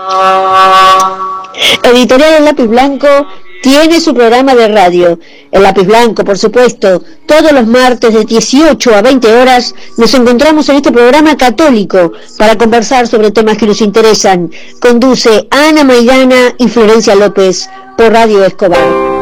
Editorial El Lápiz Blanco tiene su programa de radio. El Lápiz Blanco, por supuesto, todos los martes de 18 a 20 horas nos encontramos en este programa católico para conversar sobre temas que nos interesan. Conduce Ana Maidana y Florencia López por Radio Escobar.